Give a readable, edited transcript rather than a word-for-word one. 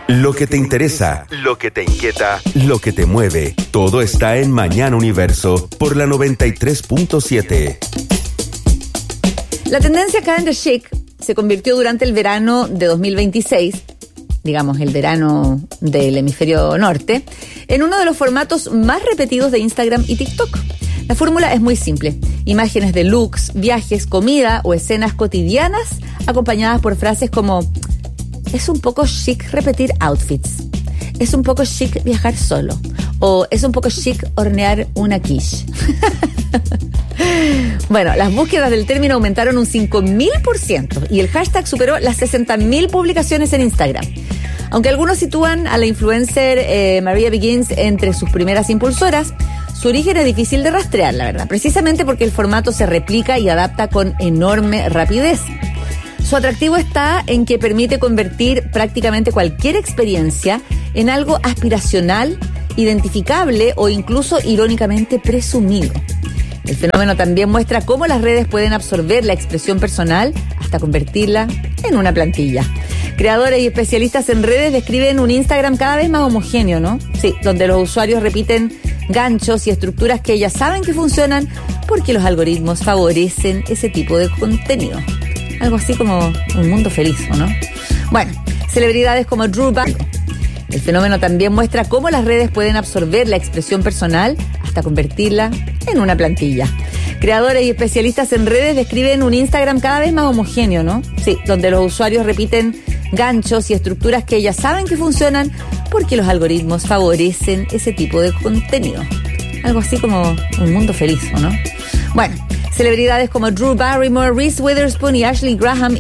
Lo que te interesa, lo que te inquieta, lo que te mueve, todo está en Mañana Universo por la 93.7. La tendencia calendar chic se convirtió durante el verano de 2026, digamos el verano del hemisferio norte, en uno de los formatos más repetidos de Instagram y TikTok. La fórmula es muy simple: imágenes de looks, viajes, comida o escenas cotidianas acompañadas por frases como: es un poco chic repetir outfits, es un poco chic viajar solo, o es un poco chic hornear una quiche. Bueno, las búsquedas del término aumentaron un 5.000% y el hashtag superó las 60.000 publicaciones en Instagram. Aunque algunos sitúan a la influencer Maria Begins entre sus primeras impulsoras, su origen es difícil de rastrear, la verdad, precisamente porque el formato se replica y adapta con enorme rapidez. Su atractivo está en que permite convertir prácticamente cualquier experiencia en algo aspiracional, identificable o incluso irónicamente presumido. El fenómeno también muestra cómo las redes pueden absorber la expresión personal hasta convertirla en una plantilla. Creadores y especialistas en redes describen un Instagram cada vez más homogéneo, ¿no? Sí, donde los usuarios repiten ganchos y estructuras que ellas saben que funcionan porque los algoritmos favorecen ese tipo de contenido. Algo así como un mundo feliz, ¿o no? Bueno, celebridades como Drew Barrymore. El fenómeno también muestra cómo las redes pueden absorber la expresión personal hasta convertirla en una plantilla. Creadores y especialistas en redes describen un Instagram cada vez más homogéneo, ¿no? Sí, donde los usuarios repiten ganchos y estructuras que ellas saben que funcionan porque los algoritmos favorecen ese tipo de contenido. Algo así como un mundo feliz, ¿o no? Bueno, celebridades como Drew Barrymore, Reese Witherspoon y Ashley Graham